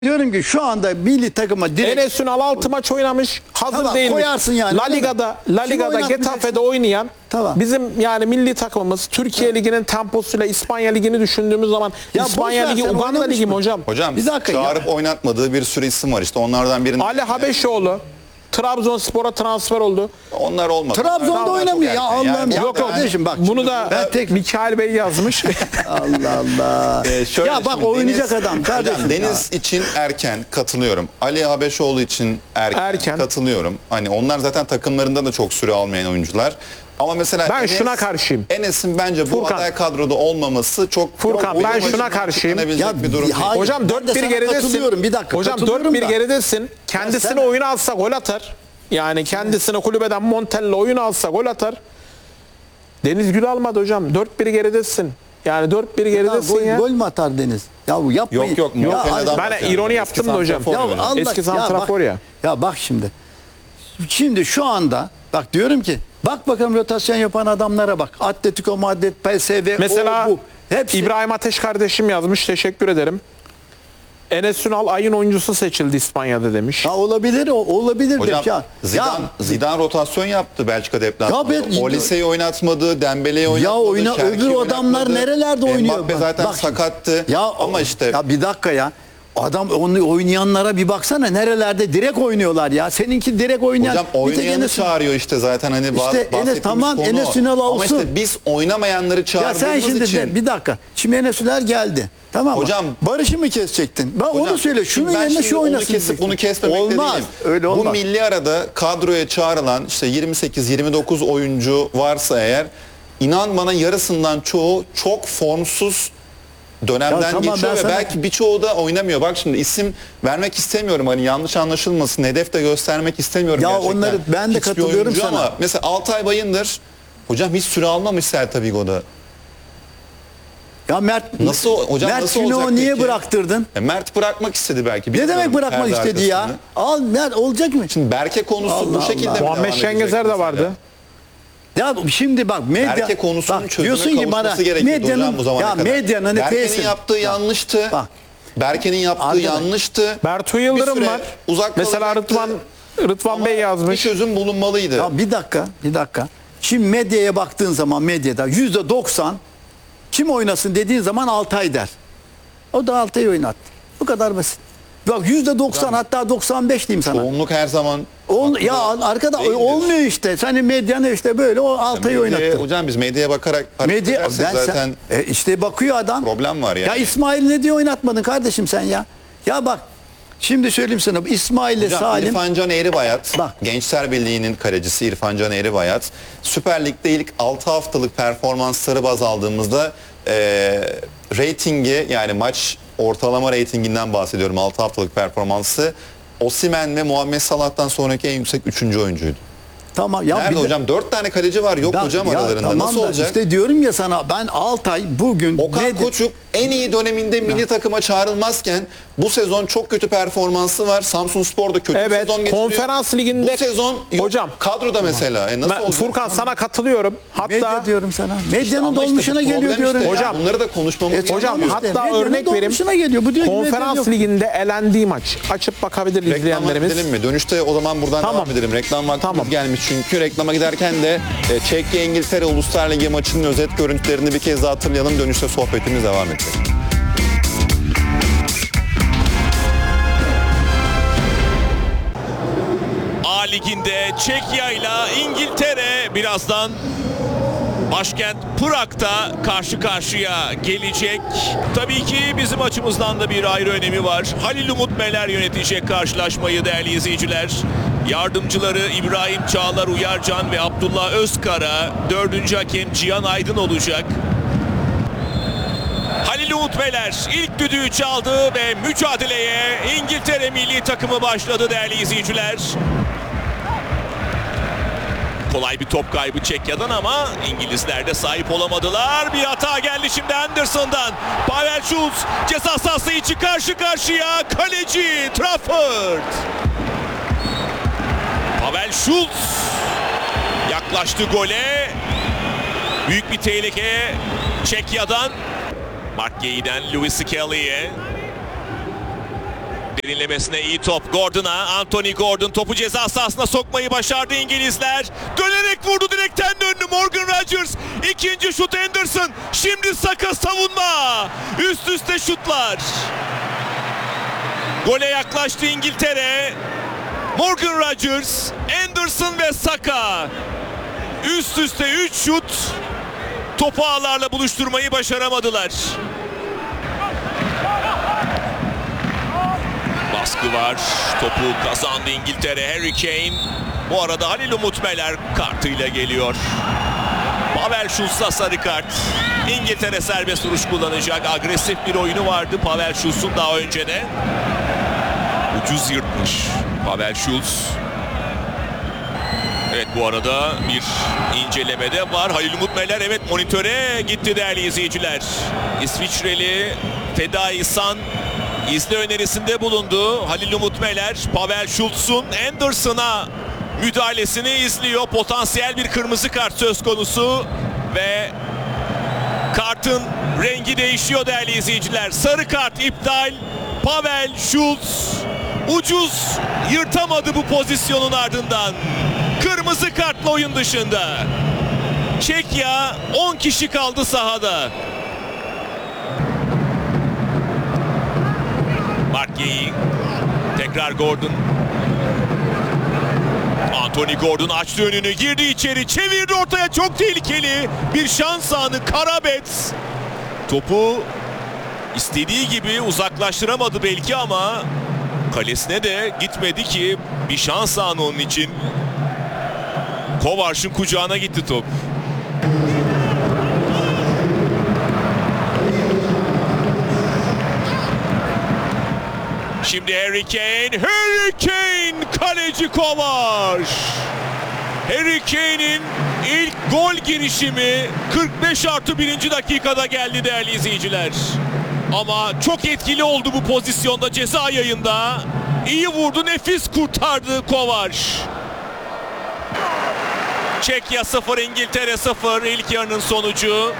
Diyorum ki şu anda milli takıma direkt... Enes Ünal 6 maç oynamış. Hazır Tamam, değilmiş. koyarsın yani, La öyle mi? Liga'da, Kim oynatmayacaksın? Getafe'de oynayan Tamam. bizim yani milli takımımız Türkiye Ligi'nin temposuyla İspanya Ligi'ni düşündüğümüz zaman Ya İspanya boş ver, Ligi sen Uganda oynamış Ligi mi mı? hocam? Hocam Bir dakika ya. çağırıp oynatmadığı bir sürü isim var işte onlardan birinin. Ali Habeşoğlu Trabzonspor'a transfer oldu. Onlar olmadı. Trabzon'da Onlar oynamıyor ya, çok erken. Allah'ım ya. Yok yok. Kardeşim bak. Bunu da Mikail Bey yazmış. Allah Allah. Şöyle Ya bak şimdi oynayacak adam kardeşim. Hocam, Deniz için erken katılıyorum. Ali Habeşoğlu için erken katılıyorum. Hani onlar zaten takımlarında da çok süre almayan oyuncular. Ama mesela Ben şuna karşıyım. Enes'in bence bu Furkan. aday kadroda olmaması çok Furkan, ben şuna karşıyım. Ya, Ya, bir durum değil. hayır. Hocam Ben de 4-1 sana geridesin. katılıyorum, bir dakika, Hocam katılıyorum 4-1 da. geridesin. Kendisini sen- oyuna alsa gol atar. Yani kendisini kulübeden Montella oyuna alsa gol atar. Deniz Gül almadı hocam. 4-1 geridesin. Yani 4-1 geridesin ya. Gol mü atar Deniz? Ya yapmayın. Yok yok. Ya, Monteneg'den ben bahsediyorum. ironi Eski yaptım da hocam. santrafor Ya yani. Allah, Eski santrafor ya. Ya bak şimdi. Şimdi şu anda bak diyorum ki bak bakalım rotasyon yapan adamlara bak. Atletico Madrid, PSV, Mesela o, bu. Hepsi. İbrahim Ateş kardeşim yazmış. Teşekkür ederim. Enes Ünal ayın oyuncusu seçildi İspanya'da demiş. Ya olabilir, olabilir Hocam de. Ya, Zidane rotasyon yaptı Belçika deplasmanında. Ya ben- Olise'yi oynatmadı, Dembele'yi oynatmadı. Şerki'yi öbür adamlar oynatmadı. nerelerde oynuyor? Mbappe zaten Bak şimdi. sakattı. Ama işte Ya bir dakika ya. Adam onu oynayanlara bir baksana nerelerde direkt oynuyorlar ya. Seninki direkt oynayan. hocam bir tek oynayanı Enes- çağırıyor işte zaten hani İşte bahsettiğimiz Enes, tamam, konu Enes o. Ünal Ama olsun. işte biz oynamayanları Ya çağırdığımız sen şimdi için. bir dakika. Şimdi Enes Ünal geldi. Tamam mı? Hocam- Barış'ı mı kesecektin? Ben Hocam, onu söyle. Şunun ben yerine şimdi şu onu oynasın. kesip diyeceksin. bunu kesmemek olmaz. değilim. Öyle olmaz. Bu milli arada kadroya çağrılan işte 28-29 oyuncu varsa eğer inan bana yarısından çoğu çok formsuz dönemden Ya tamam, geçiyor ben ve sana- belki birçoğu da oynamıyor. Bak şimdi isim vermek istemiyorum hani yanlış anlaşılmasın. Hedef de göstermek istemiyorum Ya gerçekten. onları ben de Hiçbir katılıyorum oyuncu sana. Ama mesela Altay Bayındır hocam hiç süre almamış Celta Vigo'da. Ya Mert Nasıl hocam Mert nasıl Günok'u olacak niye peki? bıraktırdın? Mert bırakmak istedi belki. Ne bilmiyorum demek bırakmak perde istedi ya? arkasını. Al Mert olacak mı? Şimdi Berke konusu Allah bu şekilde Allah. mi Muhammed devam Şengezer edecek de mesela? vardı. Ya şimdi bak medya Berke konusunun bak, çözüme diyorsun ki bana kavuşması gerekiyordu hocam bu zamana ya kadar. medyanın Berke'nin nefesi. yaptığı yanlıştı. Bak. Berke'nin yaptığı Arkadaş, yanlıştı. Bertu Bir Yıldırım süre var. uzak Mesela kalacaktı. Rıdvan Ama Bey bir yazmış. çözüm bulunmalıydı. Ya bir dakika. Şimdi medyaya baktığın zaman medyada %90 kim oynasın dediğin zaman Altay der. O da Altay'ı oynattı. Bu kadar basit. Bak %90 hatta 95 diyeyim sana. Çoğunluk her zaman Ya arkada değildir. olmuyor işte. Senin medyanı işte böyle o Altay'ı oynattı. Hocam biz medyaya bakarak hareket Medya edersek zaten işte bakıyor adam. problem var yani. Ya İsmail ne diye oynatmadın kardeşim sen ya? Ya bak şimdi söyleyeyim sana İsmail'le Hocam, Salim İrfan Can Eğribayat, Bak. Gençler Birliği'nin kalecisi İrfan Can Eğribayat, Süper Lig'de ilk 6 haftalık performansları baz aldığımızda reytingi yani maç ortalama reytinginden bahsediyorum 6 haftalık performansı Osimhen ve Muhammed Salah'tan sonraki en yüksek 3. oyuncuydu. tamam ya Nerede bir de- hocam? 4 tane kaleci var yok Ya- hocam ya aralarında. tamam Nasıl da olacak? İşte diyorum ya sana ben Altay bugün Okan Koçuk en iyi döneminde milli takıma çağrılmazken bu sezon çok kötü performansı var. Samsunspor da kötü bir Evet, sezon geçiriyor. Konferans Ligi'nde bu sezon yok. hocam Kadroda mesela. Nasıl olacak? Furkan sana katılıyorum. medya Hatta diyorum sana. Medyanın Ama işte dolmuşuna bu geliyor problem diyorum. işte ya. Hocam- Bunları da konuşmamız hocam gerekiyor. hatta medyanın örnek vereyim. dolmuşuna geliyor. Bu diyor ki medya Konferans yok. Ligi'nde elendiği maç. Açıp bakabilir Reklama izleyenlerimiz. gidelim mi? Dönüşte o zaman buradan Tamam. devam edelim. Reklam vaktimiz Tamam. gelmiş çünkü. Reklama giderken de Çekya İngiltere Uluslar Ligi maçının özet görüntülerini bir kez daha hatırlayalım. Dönüşte sohbetimiz devam edecek. A Ligi'nde Çekya ile İngiltere birazdan başkent Prag'da karşı karşıya gelecek. Tabii ki bizim açımızdan da bir ayrı önemi var. Halil Umut Meler yönetecek karşılaşmayı değerli izleyiciler. Yardımcıları İbrahim Çağlar Uyarcan ve Abdullah Özkara, 4. hakem Cihan Aydın olacak. Halil Umut Meler ilk düdüğü çaldı ve mücadeleye İngiltere milli takımı başladı değerli izleyiciler. Kolay bir top kaybı Çekya'dan ama İngilizler de sahip olamadılar. Bir hata geldi şimdi Anderson'dan. Pavel Schulz ceza sahası içi karşı karşıya. Kaleci Trafford. Pavel Schulz yaklaştı gole. Büyük bir tehlike Çekya'dan. Mark Gay'den Lewis Kelly'ye. Derinlemesine iyi top Gordon'a. Anthony Gordon topu ceza sahasına sokmayı başardı İngilizler. Dönerek vurdu, direkten döndü Morgan Rodgers. İkinci şut Anderson. Şimdi Saka savunma. Üst üste şutlar. Gole yaklaştı İngiltere. Morgan Rodgers, Anderson ve Saka. Üst üste 3 şut. Topu ağlarla buluşturmayı başaramadılar. Baskı var. Topu kazandı İngiltere. Harry Kane. Bu arada Halil Umut Meler kartıyla geliyor. Pavel Schulz'a sarı kart. İngiltere serbest vuruş kullanacak. Agresif bir oyunu vardı Pavel Schulz'un daha önce de. Ucuz yırtmış Pavel Schulz. Evet, bu arada bir incelemede var. Halil Umut Meler evet monitöre gitti değerli izleyiciler. İsviçreli Fedai San izle önerisinde bulundu. Halil Umut Meler Pavel Schulz'un Anderson'a müdahalesini izliyor. Potansiyel bir kırmızı kart söz konusu ve kartın rengi değişiyor değerli izleyiciler. Sarı kart iptal. Pavel Schulz ucuz yırtamadı bu pozisyonun ardından. Kırmızı kartla oyun dışında. Çekya 10 kişi kaldı sahada. Mark Guehi. Tekrar Gordon. Anthony Gordon açtı önünü, girdi içeri, çevirdi ortaya, çok tehlikeli bir şans anı. Karabets topu istediği gibi uzaklaştıramadı belki ama kalesine de gitmedi ki bir şans anı onun için. Kovars'ın kucağına gitti top. Şimdi Harry Kane. Harry Kane, kaleci Kovars. Harry Kane'in ilk gol girişimi 45+1. dakikada geldi değerli izleyiciler. Ama çok etkili oldu bu pozisyonda, ceza yayında. İyi vurdu, nefis kurtardı Kovars. Çekya 0, İngiltere 0 ilk yarının sonucu.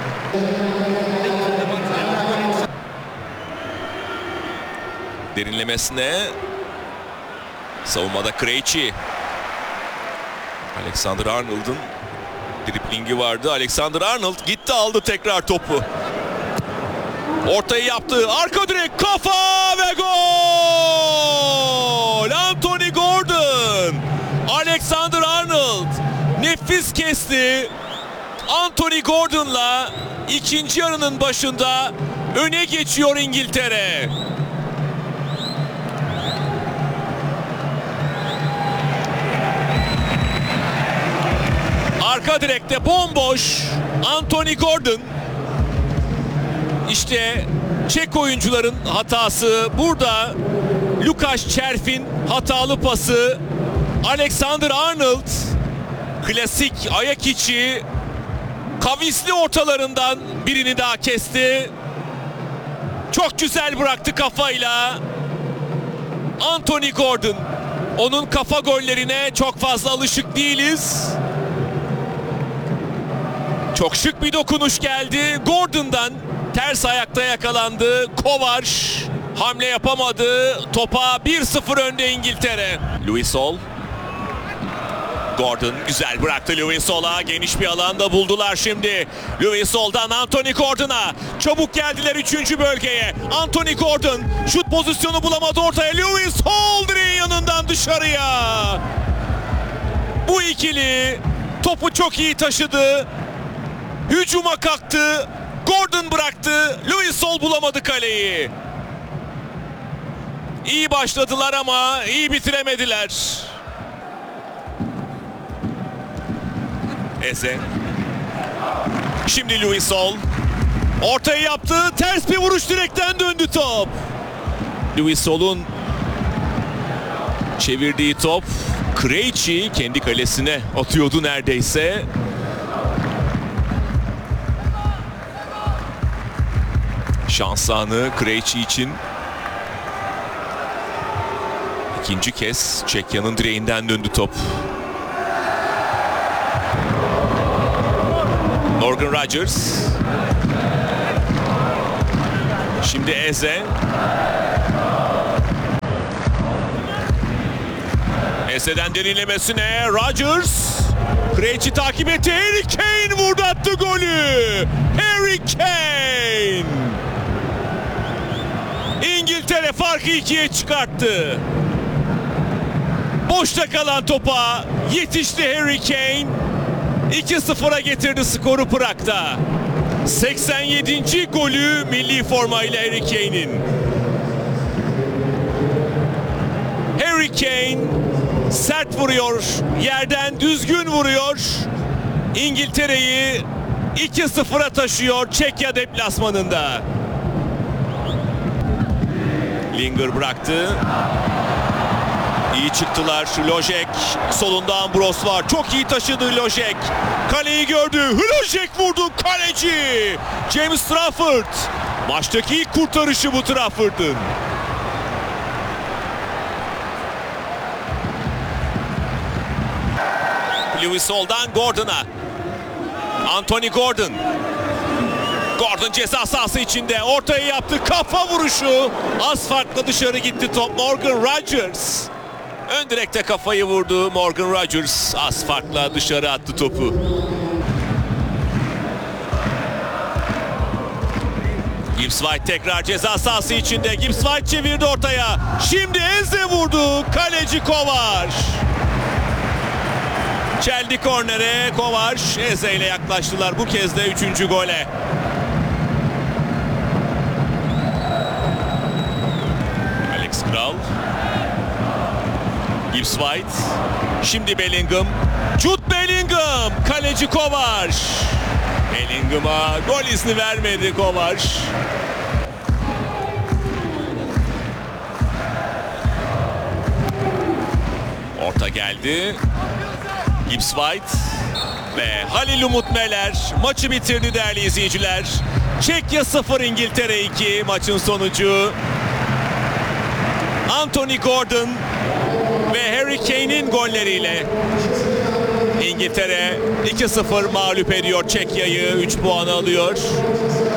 Derinlemesine savunmada Krejci. Alexander Arnold'un driblingi vardı. Alexander Arnold gitti, aldı tekrar topu. Ortayı yaptı. Arka direk, kafa ve gol! Anthony Gordon. Alexander Arnold nefis kesti. Anthony Gordon'la ikinci yarının başında öne geçiyor İngiltere. Arka direkte bomboş Anthony Gordon. İşte Çek oyuncuların hatası. Burada Lukasz Czerf'in hatalı pası. Alexander Arnold klasik ayak içi kavisli ortalarından birini daha kesti. Çok güzel bıraktı kafayla. Anthony Gordon. Onun kafa gollerine çok fazla alışık değiliz. Çok şık bir dokunuş geldi. Gordon'dan ters ayakta yakalandı. Kovars hamle yapamadı. Topa 1-0 önde İngiltere. Louis Hall. Gordon güzel bıraktı Louis Hall'a. Geniş bir alanda buldular şimdi. Louis Hall'dan Anthony Gordon'a. Çabuk geldiler 3. bölgeye. Anthony Gordon şut pozisyonu bulamadı ortaya. Louis Hall direğin yanından dışarıya. Bu ikili topu çok iyi taşıdı. Hücuma kalktı. Gordon bıraktı. Louis Hall bulamadı kaleyi. İyi başladılar ama iyi bitiremediler. Eze. Şimdi Louis Hall. Ortayı yaptı. Ters bir vuruş, direkten döndü top. Louis Hall'un çevirdiği top Krejci kendi kalesine atıyordu neredeyse. Şans anı Krejci için. İkinci kez Çekya'nın direğinden döndü top. Morgan Rodgers. Şimdi Eze. Ese'den derinlemesine Rodgers. Krejci takip etti. Harry Kane vurdu, attı golü. Harry Kane. İngiltere farkı 2'ye çıkarttı. Boşta kalan topa yetişti Harry Kane. 2-0'a getirdi skoru Prag'da. 87. golü milli formayla Harry Kane'in. Harry Kane sert vuruyor, yerden düzgün vuruyor. İngiltere'yi 2-0'a taşıyor Çekya deplasmanında. Linger bıraktı. İyi çıktılar. Lojek solunda Ambros var. Çok iyi taşıdı Lojek. Kaleyi gördü. Lojek vurdu. Kaleci James Trafford. Maçtaki ilk kurtarışı bu Trafford'ın. Lewis soldan Gordon'a. Anthony Gordon. Gordon ceza sahası içinde. Ortaya yaptı. Kafa vuruşu. Az farklı dışarı gitti top. Morgan Rodgers. Ön direkte kafayı vurdu Morgan Rodgers. Az farkla dışarı attı topu. Gibbs White tekrar ceza sahası içinde. Gibbs White çevirdi ortaya. Şimdi Eze vurdu. Kaleci Kovac. Çeldi kornere. Kovac Eze ile yaklaştılar. Bu kez de 3. gole. Alex Kral. Gibbs White. Şimdi Bellingham. Jude Bellingham. Kaleci Kovac. Bellingham'a gol izni vermedi Kovac. Orta geldi. Gibbs White ve Halil Umut Meler maçı bitirdi değerli izleyiciler. Çekya 0, İngiltere 2 maçın sonucu. Anthony Gordon ve Harry Kane'in golleriyle İngiltere 2-0 mağlup ediyor Çekya'yı, 3 puan alıyor.